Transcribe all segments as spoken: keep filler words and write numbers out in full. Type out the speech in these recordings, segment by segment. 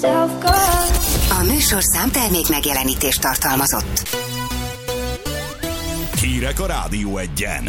A műsor számtermék megjelenítést tartalmazott. Hírek a Rádió Egyen.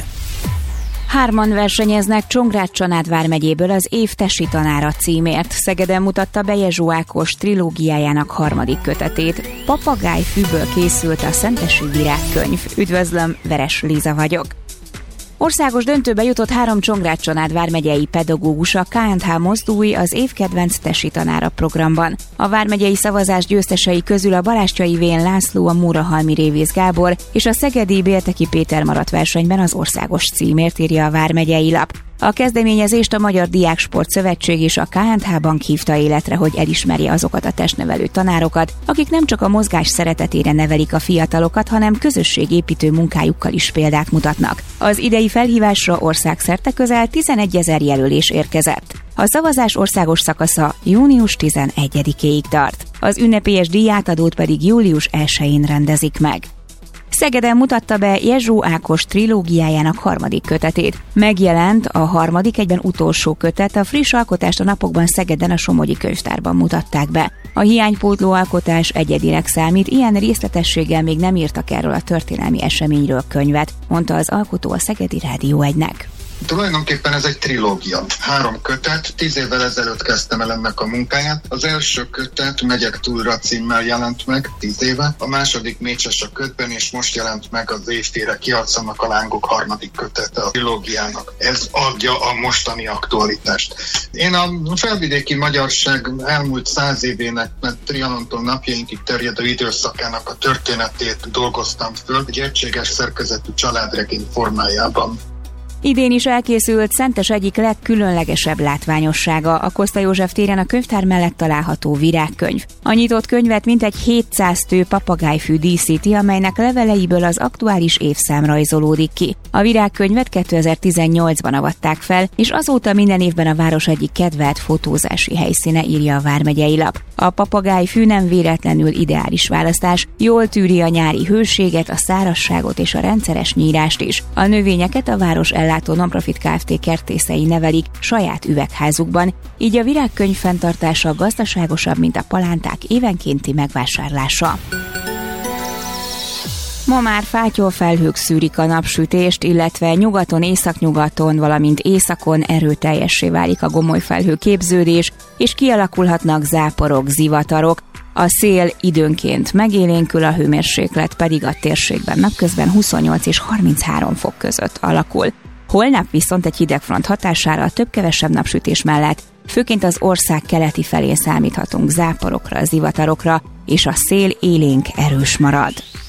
Hárman versenyeznek Csongrád-Csanád vármegyéből az év tesi tanára címért. Szegeden mutatta be Jezsó Ákos trilógiájának harmadik kötetét. Papagájfűből készült a Szentesi Virágkönyv. Üdvözlöm, Veres Liza vagyok. Országos döntőbe jutott három Csongrád-Csanád vármegyei pedagógus a ká és há Mozdulj az évkedvenc tesi tanára programban. A vármegyei szavazás győztesei közül a Balástyai Vén László, a Mórahalmi Révész Gábor és a szegedi Bélteki Péter maradt versenyben az országos címért, írja a vármegyei lap. A kezdeményezést a Magyar Diáksport Szövetség és a ká és há Bank hívta életre, hogy elismerje azokat a testnevelő tanárokat, akik nem csak a mozgás szeretetére nevelik a fiatalokat, hanem közösségépítő munkájukkal is példát mutatnak. Az idei felhívásra országszerte közel tizenegyezer jelölés érkezett. A szavazás országos szakasza június tizenegyedikéig tart. Az ünnepélyes díjátadót pedig július elsején rendezik meg. Szegeden mutatta be Jezsó Ákos trilógiájának harmadik kötetét. Megjelent a harmadik, egyben utolsó kötet, a friss alkotást a napokban Szegeden a Somogyi Könyvtárban mutatták be. A hiánypótló alkotás egyedinek számít, ilyen részletességgel még nem írtak erről a történelmi eseményről könyvet, mondta az alkotó a Szegedi Rádió egynek. Tulajdonképpen ez egy trilógia. Három kötet, tíz évvel ezelőtt kezdtem el ennek a munkáját. Az első kötet Megyek túlra címmel jelent meg, tíz éve. A második Mécses a ködben, és most jelent meg az Évfére kiharcolnak a lángok harmadik kötete a trilógiának. Ez adja a mostani aktualitást. Én a felvidéki magyarság elmúlt száz évének, mert Trianontól napjainkig terjedő időszakának a történetét dolgoztam föl egy egységes szerkezetű családregény formájában. Idén is elkészült Szentes egyik legkülönlegesebb látványossága, a Koszta József téren a könyvtár mellett található virágkönyv. A nyitott könyvet mintegy hétszáz tő papagájfű díszíti, amelynek leveleiből az aktuális évszám rajzolódik ki. A virágkönyvet kétezer-tizennyolcban avatták fel, és azóta minden évben a város egyik kedvelt fotózási helyszíne, írja a vármegyei lap. A papagájfű nem véletlenül ideális választás, jól tűri a nyári hőséget, a szárazságot és a rendszeres nyírást is. A növényeket a város ellátó Nonprofit Kft. Kertészei nevelik saját üvegházukban, így a virágkönyv fenntartása gazdaságosabb, mint a palánták évenkénti megvásárlása. Ma már fátyolfelhők szűrik a napsütést, illetve nyugaton, északnyugaton, valamint északon erőteljessé válik a gomolyfelhő képződés, és kialakulhatnak záporok, zivatarok. A szél időnként megélénkül, a hőmérséklet pedig a térségben napközben huszonnyolc és harminchárom fok között alakul. Holnap viszont egy hidegfront hatására a több-kevesebb napsütés mellett főként az ország keleti felén számíthatunk záporokra, zivatarokra, és a szél élénk erős marad.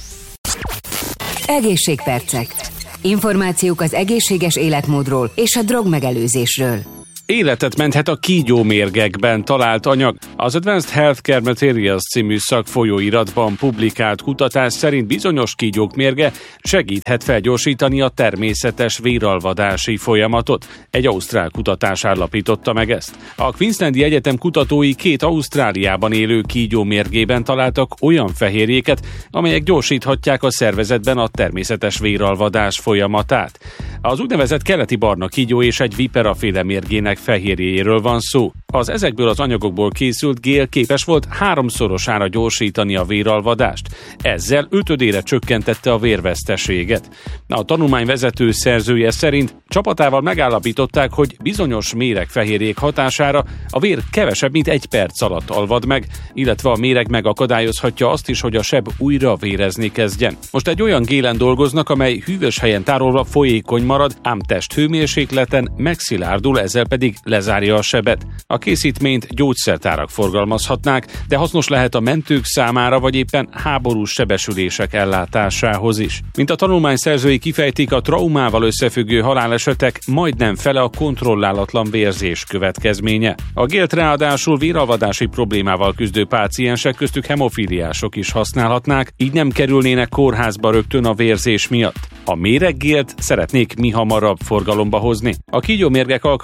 Egészségpercek. Információk az egészséges életmódról és a drogmegelőzésről. Életet menthet a kígyómérgekben talált anyag. Az Advanced Healthcare Materials című szakfolyóiratban publikált kutatás szerint bizonyos kígyók mérge segíthet felgyorsítani a természetes véralvadási folyamatot. Egy ausztrál kutatás állapította meg ezt. A Queenslandi Egyetem kutatói két Ausztráliában élő kígyó mérgében találtak olyan fehérjéket, amelyek gyorsíthatják a szervezetben a természetes véralvadás folyamatát. Az úgynevezett keleti barna kígyó és egy viperaféle mérgének fehérjéjéről van szó. Az ezekből az anyagokból készült gél képes volt háromszorosára gyorsítani a véralvadást. Ezzel ötödére csökkentette a vérveszteséget. A tanulmány vezető szerzője szerint csapatával megállapították, hogy bizonyos méregfehérjék hatására a vér kevesebb, mint egy perc alatt alvad meg, illetve a méreg megakadályozhatja azt is, hogy a seb újra vérezni kezdjen. Most egy olyan gélen dolgoznak, amely hűvös helyen tárolva folyékony marad, ám testhőmérsékleten megszilárdul, ezzel pedig lezárja a sebet. A készítményt gyógyszertárak forgalmazhatnák, de hasznos lehet a mentők számára, vagy éppen háborús sebesülések ellátásához is. Mint a tanulmány szerzői kifejtik, a traumával összefüggő halálesetek majdnem fele a kontrollálatlan vérzés következménye. A gélt ráadásul véralvadási problémával küzdő páciensek, köztük hemofíliások is használhatnák, így nem kerülnének kórházba rögtön a vérzés miatt. A méreggélt szeretnék mihamarabb forgalomba hozni. A kígyómérgek alkalmazása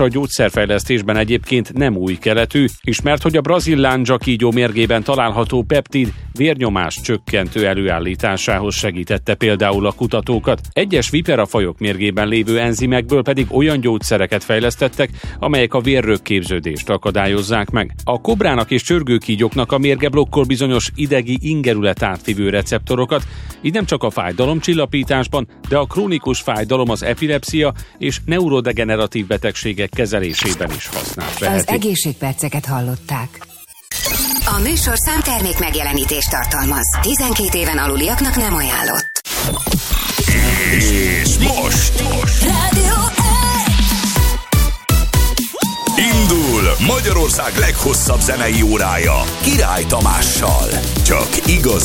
a gyógyszerfejlesztésben egyébként nem új keletű, ismert, hogy a brazil lándzsa kígyó mérgében található peptid vérnyomás csökkentő előállításához segítette például a kutatókat. Egyes viperafajok mérgében lévő enzimekből pedig olyan gyógyszereket fejlesztettek, amelyek a vérrögképződést akadályozzák meg. A kobrának és csörgőkígyóknak a mérge blokkol bizonyos idegi ingerület átvivő receptorokat, így nem csak a fájdalomcsillapításban, de a krónikus fájdalom, az epilepszia és neurodegeneratív betegségek kezelésében is használt Az vehetik. egészségperceket hallották. A műsor számtermék megjelenítést tartalmaz. tizenkét éven aluliaknak nem ajánlott. És most, most Rádió indul Magyarország leghosszabb zenei órája Király Tamással. Csak igaz